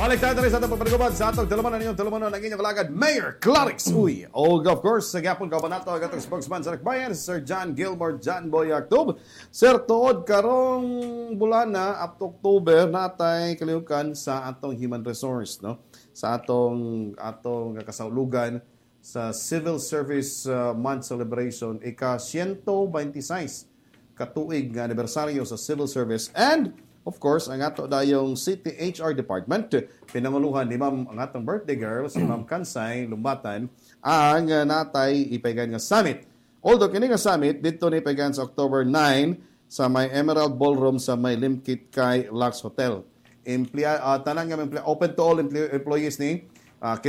Balik tayo sa atong pagpagubad sa atong tulumanon ng inyong kalagad, Mayor Clarix Uy. Of course, sa gapon ka pa nato ang atong spokesman sa Nakbayan, Sir John Gilmore, John Boy Actob. Sir, tuod karong bulana up to October, natay kalihukan sa atong human resource, no? Sa atong kasaulugan sa Civil Service Month Celebration, ika-126 katuig nga anibersaryo sa Civil Service. And of course, ang ato dayong City HR Department, pinanguluhan ni Ma'am ang atong birthday girl, si Ma'am Kansay Lumbatan, ang natay ipaygan nga summit. Although kini nga summit, dito ni ipaygan sa October 9 sa may Emerald Ballroom sa may Limkit kay Lux Hotel. Tanan nga open to all employees ni